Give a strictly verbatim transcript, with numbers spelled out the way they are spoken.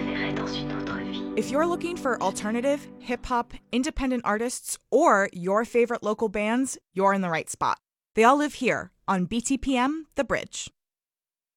verrai dans une autre vie. If you're looking for alternative, hip-hop, independent artists, or your favorite local bands, you're in the right spot. They all live here on B T P M The Bridge.